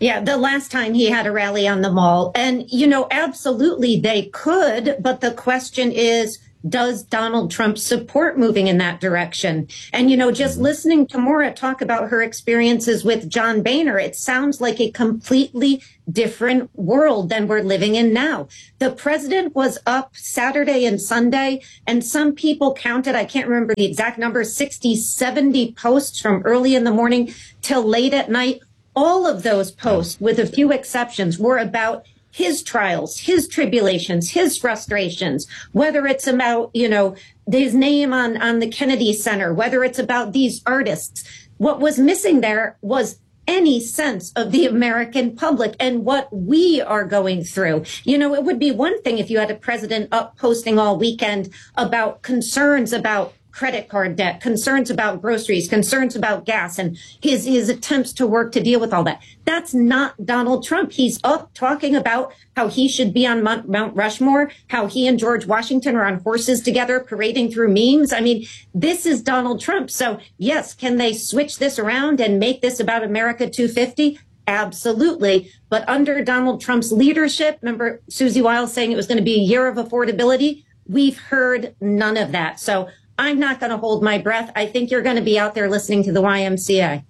Yeah, the last time he had a rally on the Mall. And, absolutely they could. But the question is, does Donald Trump support moving in that direction? And, just listening to Maura talk about her experiences with John Boehner, it sounds like a completely different world than we're living in now. The president was up Saturday and Sunday, and some people counted, I can't remember the exact number, 60, 70 posts from early in the morning till late at night. All of those posts, with a few exceptions, were about his trials, his tribulations, his frustrations, whether it's about, his name on the Kennedy Center, whether it's about these artists. What was missing there was any sense of the American public and what we are going through. It would be one thing if you had a president up posting all weekend about concerns about credit card debt, concerns about groceries, concerns about gas, and his attempts to work to deal with all that. That's not Donald Trump. He's up talking about how he should be on Mount Rushmore, how he and George Washington are on horses together, parading through memes. I mean, this is Donald Trump. So yes, can they switch this around and make this about America 250? Absolutely. But under Donald Trump's leadership, remember Susie Wiles saying it was going to be a year of affordability? We've heard none of that. So I'm not going to hold my breath. I think you're going to be out there listening to the YMCA.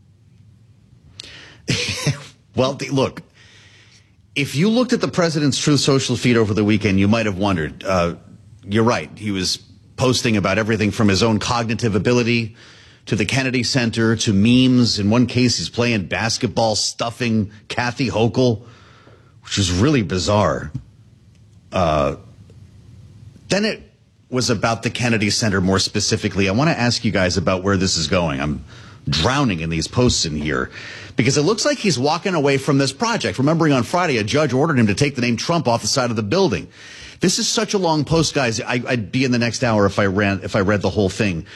Well, look, if you looked at the president's Truth Social feed over the weekend, you might have wondered. You're right. He was posting about everything from his own cognitive ability to the Kennedy Center to memes. In one case, he's playing basketball, stuffing Kathy Hochul, which was really bizarre. Then it was about the Kennedy Center more specifically. I want to ask you guys about where this is going. I'm drowning in these posts in here because it looks like he's walking away from this project. Remembering on Friday, a judge ordered him to take the name Trump off the side of the building. This is such a long post, guys. I'd be in the next hour if I read the whole thing.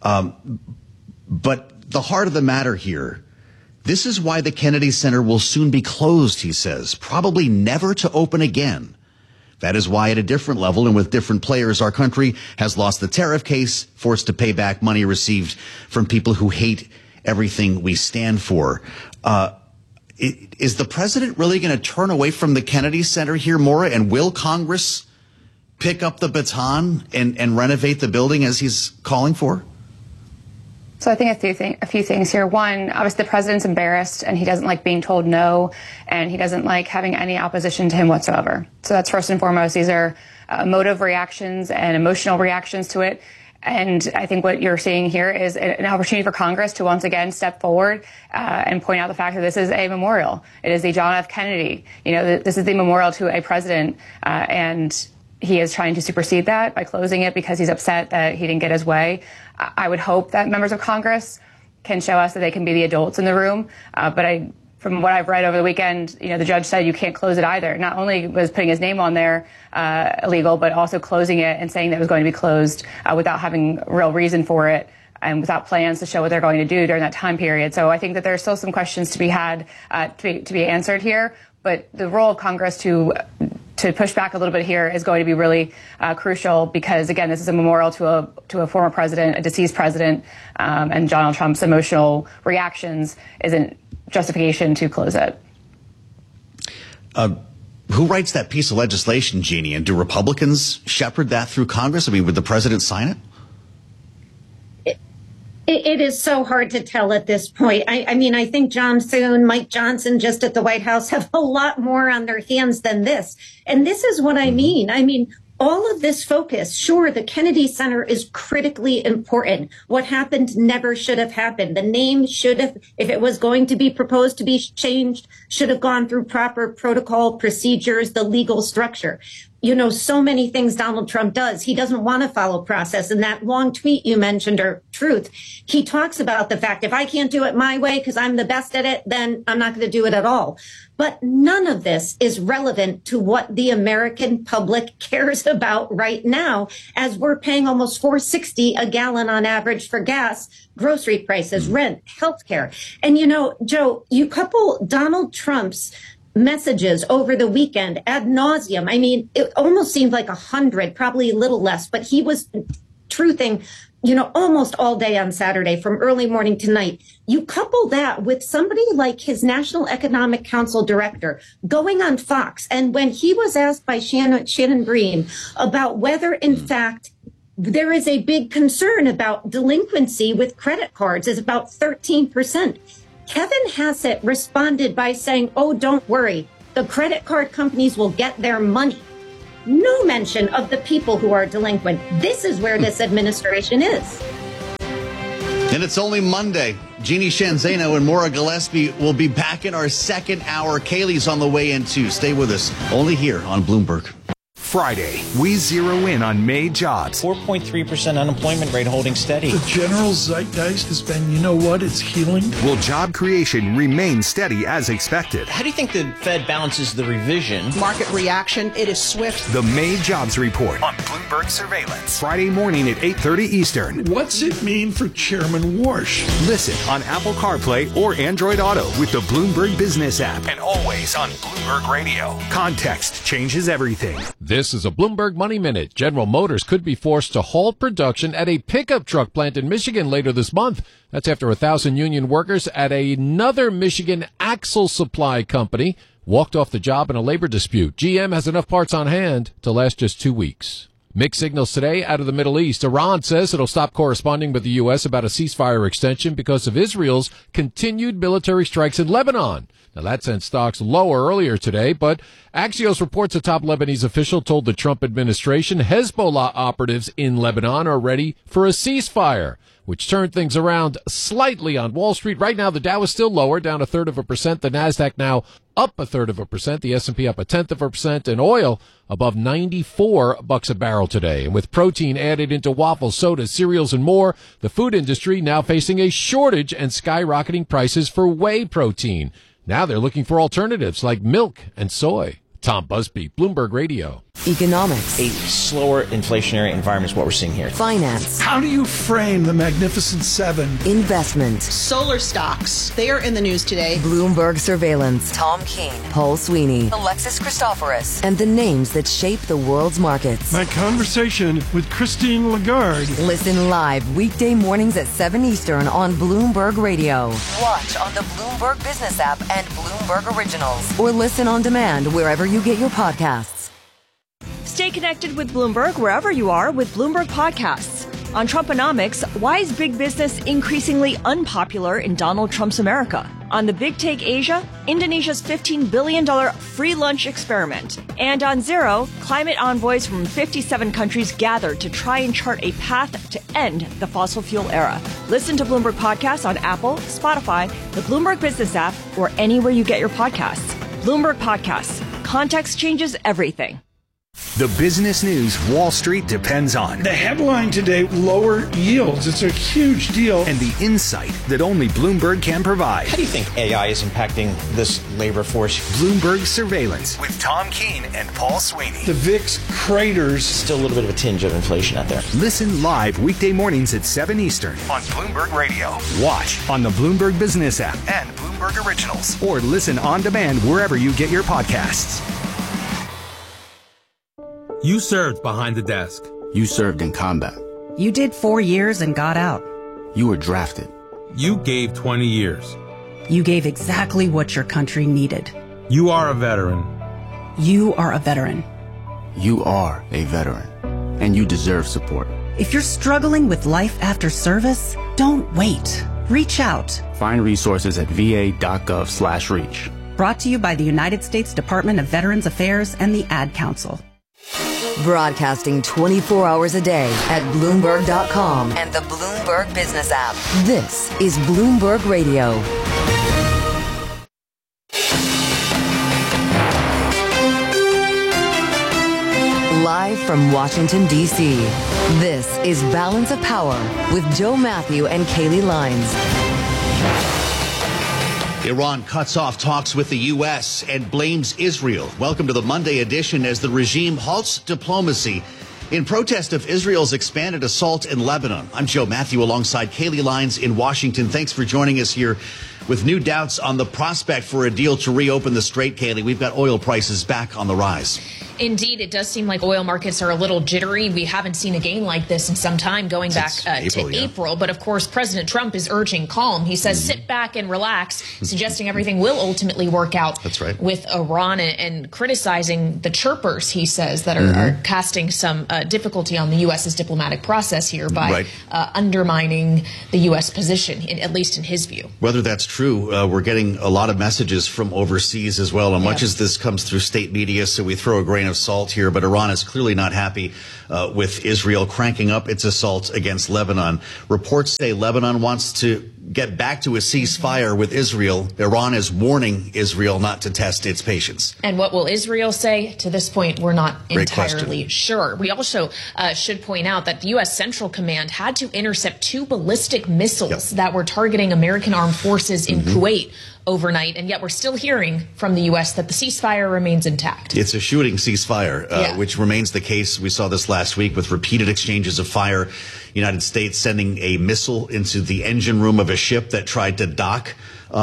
But the heart of the matter here, this is why the Kennedy Center will soon be closed, he says, probably never to open again. That is why at a different level and with different players, our country has lost the tariff case, forced to pay back money received from people who hate everything we stand for. Is the president really going to turn away from the Kennedy Center here, Maura? And will Congress pick up the baton and renovate the building as he's calling for? So I think a few things here. One, obviously the president's embarrassed and he doesn't like being told no, and he doesn't like having any opposition to him whatsoever. So that's first and foremost. These are emotive reactions and emotional reactions to it. And I think what you're seeing here is an opportunity for Congress to once again step forward and point out the fact that this is a memorial. It is the John F. Kennedy. This is the memorial to a president, and he is trying to supersede that by closing it because he's upset that he didn't get his way. I would hope that members of Congress can show us that they can be the adults in the room. But from what I've read over the weekend, the judge said you can't close it either. Not only was putting his name on there illegal, but also closing it and saying that it was going to be closed without having a real reason for it and without plans to show what they're going to do during that time period. So I think that there's still some questions to be had, to be answered here. But the role of Congress to push back a little bit here is going to be really crucial because, again, this is a memorial to a former president, a deceased president, and Donald Trump's emotional reactions isn't justification to close it. Who writes that piece of legislation, Jeannie? And do Republicans shepherd that through Congress? I mean, would the president sign it? It is so hard to tell at this point. I mean, I think John Thune, Mike Johnson just at the White House have a lot more on their hands than this. And this is what I mean. I mean, all of this focus, sure, the Kennedy Center is critically important. What happened never should have happened. The name should have, if it was going to be proposed to be changed, should have gone through proper protocol, procedures, the legal structure. So many things Donald Trump does. He doesn't want to follow process. And that long tweet you mentioned, or Truth, he talks about the fact if I can't do it my way because I'm the best at it, then I'm not going to do it at all. But none of this is relevant to what the American public cares about right now, as we're paying almost $4.60 a gallon on average for gas, grocery prices, rent, healthcare. And, Joe, you couple Donald Trump's messages over the weekend ad nauseum. I mean, it almost seemed like 100, probably a little less, but he was truthing almost all day on Saturday from early morning to night. You couple that with somebody like his National Economic Council director going on Fox. And when he was asked by Shannon Bream about whether, in fact, there is a big concern about delinquency with credit cards is about 13%. Kevin Hassett responded by saying, oh, don't worry. The credit card companies will get their money. No mention of the people who are delinquent. This is where this administration is. And it's only Monday. Jeannie Shanzano and Maura Gillespie will be back in our second hour. Kaylee's on the way in, too. Stay with us. Only here on Bloomberg. Friday, we zero in on May jobs. 4.3% unemployment rate holding steady. The general zeitgeist has been, it's healing. Will job creation remain steady as expected? How do you think the Fed balances the revision? Market reaction, it is swift. The May jobs report on Bloomberg Surveillance. Friday morning at 8:30 Eastern. What's it mean for Chairman Warsh? Listen on Apple CarPlay or Android Auto with the Bloomberg Business app. And always on Bloomberg Radio. Context changes everything. This is a Bloomberg Money Minute. General Motors could be forced to halt production at a pickup truck plant in Michigan later this month. That's after 1,000 union workers at another Michigan axle supply company walked off the job in a labor dispute. GM has enough parts on hand to last just 2 weeks. Mixed signals today out of the Middle East. Iran says it'll stop corresponding with the U.S. about a ceasefire extension because of Israel's continued military strikes in Lebanon. Now, that sent stocks lower earlier today, but Axios reports a top Lebanese official told the Trump administration Hezbollah operatives in Lebanon are ready for a ceasefire, which turned things around slightly on Wall Street. Right now, the Dow is still lower, down 1/3%. The Nasdaq now up 1/3%. The S&P up 0.1%, and oil above $94 a barrel today. And with protein added into waffles, sodas, cereals, and more, the food industry now facing a shortage and skyrocketing prices for whey protein. Now they're looking for alternatives like milk and soy. Tom Busby, Bloomberg Radio. Economics. A slower inflationary environment is what we're seeing here. Finance. How do you frame the Magnificent Seven? Investment. Solar stocks, they are in the news today. Bloomberg Surveillance. Tom Keene. Paul Sweeney. Alexis Christoforous. And the names that shape the world's markets. My conversation with Christine Lagarde. Listen live weekday mornings at 7 Eastern on Bloomberg Radio. Watch on the Bloomberg Business app and Bloomberg Originals. Or listen on demand wherever you get your podcasts. Stay connected with Bloomberg wherever you are with Bloomberg Podcasts. On Trumponomics, why is big business increasingly unpopular in Donald Trump's America? On The Big Take Asia, Indonesia's $15 billion free lunch experiment. And on Zero, climate envoys from 57 countries gathered to try and chart a path to end the fossil fuel era. Listen to Bloomberg Podcasts on Apple, Spotify, the Bloomberg Business app, or anywhere you get your podcasts. Bloomberg Podcasts. Context changes everything. The business news Wall Street depends on. The headline today, lower yields. It's a huge deal. And the insight that only Bloomberg can provide. How do you think AI is impacting this labor force? Bloomberg Surveillance with Tom Keene and Paul Sweeney. The VIX craters. Still a little bit of a tinge of inflation out there. Listen live weekday mornings at 7 Eastern on Bloomberg Radio. Watch on the Bloomberg Business app and Bloomberg Originals. Or listen on demand wherever you get your podcasts. You served behind the desk. You served in combat. You did 4 years and got out. You were drafted. You gave 20 years. You gave exactly what your country needed. You are a veteran. You are a veteran. You are a veteran. And you deserve support. If you're struggling with life after service, don't wait. Reach out. Find resources at va.gov/reach. Brought to you by the United States Department of Veterans Affairs and the Ad Council. Broadcasting 24 hours a day at Bloomberg.com and the Bloomberg Business app. This is Bloomberg Radio. Live from Washington, D.C., this is Balance of Power with Joe Matthew and Kaylee Lines. Iran cuts off talks with the U.S. and blames Israel. Welcome to the Monday edition as the regime halts diplomacy in protest of Israel's expanded assault in Lebanon. I'm Joe Matthew alongside Kaylee Lines in Washington. Thanks for joining us here. With new doubts on the prospect for a deal to reopen the strait, Kaylee, we've got oil prices back on the rise. Indeed, it does seem like oil markets are a little jittery. We haven't seen a gain like this in some time, going back to April. But of course, President Trump is urging calm. He says, sit back and relax, suggesting everything will ultimately work out with Iran, and criticizing the chirpers, he says, that are casting some difficulty on the U.S.'s diplomatic process here by undermining the U.S. position, at least in his view. Whether that's true, we're getting a lot of messages from overseas as well, and much as this comes through state media, so we throw a grain of salt here, but Iran is clearly not happy with Israel cranking up its assault against Lebanon. Reports say Lebanon wants to get back to a ceasefire with Israel. Iran is warning Israel not to test its patience. And what will Israel say? To this point, we're not entirely sure. We also should point out that the U.S. Central Command had to intercept 2 ballistic missiles that were targeting American armed forces in Kuwait overnight, and yet we're still hearing from the U.S. that the ceasefire remains intact. It's a shooting ceasefire, which remains the case. We saw this last week with repeated exchanges of fire. United States sending a missile into the engine room of a ship that tried to dock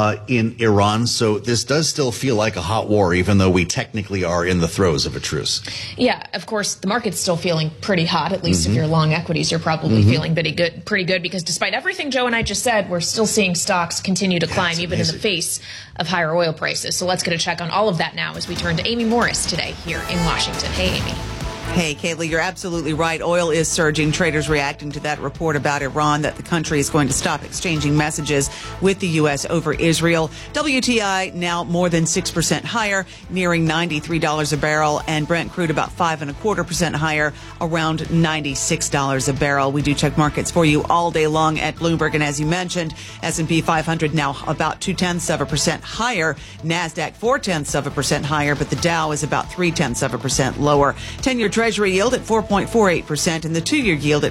in Iran. So this does still feel like a hot war, even though we technically are in the throes of a truce. Yeah, of course, the market's still feeling pretty hot. At least if you're long equities, you're probably feeling pretty good, because despite everything Joe and I just said, we're still seeing stocks continue to climb, even in the face of higher oil prices. So let's get a check on all of that now as we turn to Amy Morris today here in Washington. Hey, Amy. Hey, Kaylee, you're absolutely right. Oil is surging. Traders reacting to that report about Iran that the country is going to stop exchanging messages with the U.S. over Israel. WTI now more than 6% higher, nearing $93 a barrel, and Brent crude about 5.25% higher, around $96 a barrel. We do check markets for you all day long at Bloomberg, and as you mentioned, S&P 500 now about 0.2% higher, NASDAQ 0.4% higher, but the Dow is about 0.3% lower. 10-year Treasury yield at 4.48% and the 2-year yield at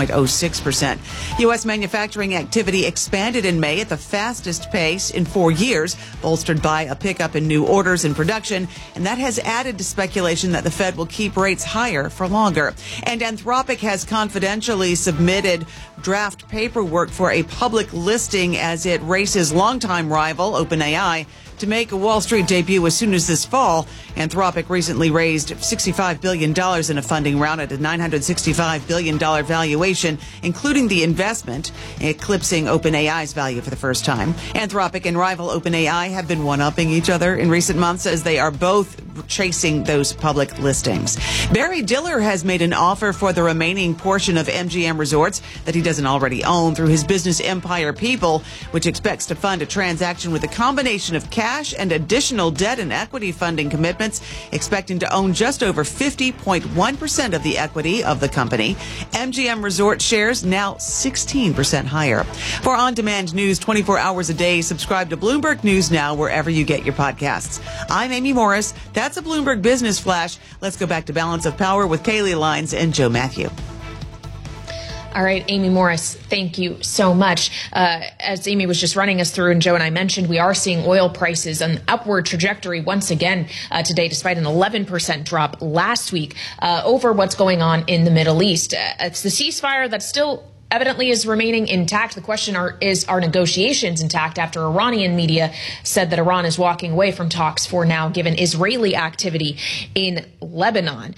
4.06%. U.S. manufacturing activity expanded in May at the fastest pace in 4 years, bolstered by a pickup in new orders and production, and that has added to speculation that the Fed will keep rates higher for longer. And Anthropic has confidentially submitted draft paperwork for a public listing as it races longtime rival OpenAI to make a Wall Street debut as soon as this fall. Anthropic recently raised $65 billion in a funding round at a $965 billion valuation, including the investment, eclipsing OpenAI's value for the first time. Anthropic and rival OpenAI have been one-upping each other in recent months as they are both chasing those public listings. Barry Diller has made an offer for the remaining portion of MGM Resorts that he doesn't already own through his business Empire People, which expects to fund a transaction with a combination of cash and additional debt and equity funding commitments, expecting to own just over 50.1% of the equity of the company. MGM Resort shares now 16% higher. For on-demand news 24 hours a day, subscribe to Bloomberg News Now wherever you get your podcasts. I'm Amy Morris. That's a Bloomberg Business Flash. Let's go back to Balance of Power with Kaylee Lines and Joe Matthew. All right, Amy Morris, thank you so much. As Amy was just running us through, and Joe and I mentioned, we are seeing oil prices an upward trajectory once again today, despite an 11% drop last week over what's going on in the Middle East. It's the ceasefire that still evidently is remaining intact. The question is, are negotiations intact after Iranian media said that Iran is walking away from talks for now, given Israeli activity in Lebanon?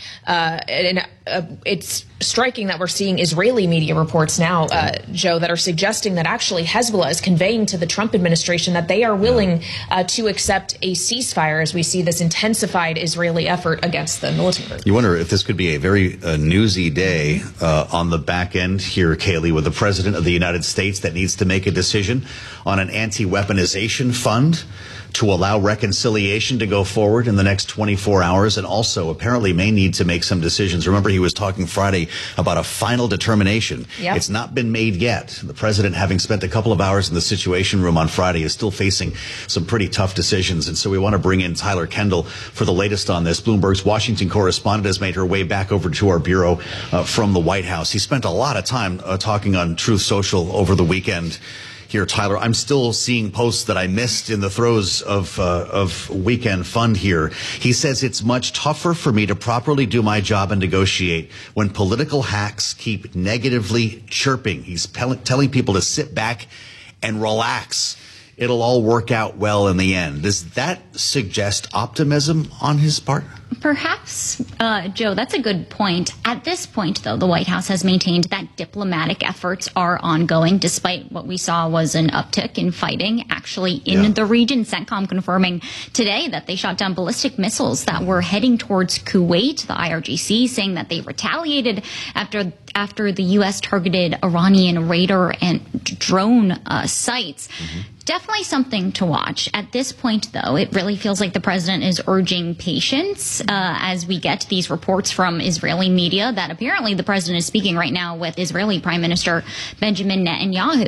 It's striking that we're seeing Israeli media reports now, Joe, that are suggesting that actually Hezbollah is conveying to the Trump administration that they are willing to accept a ceasefire as we see this intensified Israeli effort against the militant group. You wonder if this could be a very newsy day on the back end here, Kaylee, with the President of the United States that needs to make a decision on an anti-weaponization fund to allow reconciliation to go forward in the next 24 hours, and also apparently may need to make some decisions. Remember, he was talking Friday about a final determination. Yep. It's not been made yet. The president, having spent a couple of hours in the Situation Room on Friday, is still facing some pretty tough decisions. And so we want to bring in Tyler Kendall for the latest on this. Bloomberg's Washington correspondent has made her way back over to our bureau from the White House. He spent a lot of time talking on Truth Social over the weekend. Here, Tyler, I'm still seeing posts that I missed in the throes of weekend fun here. He says it's much tougher for me to properly do my job and negotiate when political hacks keep negatively chirping. He's telling people to sit back and relax. it'll all work out well in the end. Does that suggest optimism on his part? Perhaps, Joe, that's a good point. At this point, though, the White House has maintained that diplomatic efforts are ongoing, despite what we saw was an uptick in fighting actually in the region. CENTCOM confirming today that they shot down ballistic missiles that were heading towards Kuwait. The IRGC saying that they retaliated after the U.S. targeted Iranian radar and drone sites. Definitely something to watch. At this point, though, it really feels like the president is urging patience as we get these reports from Israeli media that apparently the president is speaking right now with Israeli Prime Minister Benjamin Netanyahu.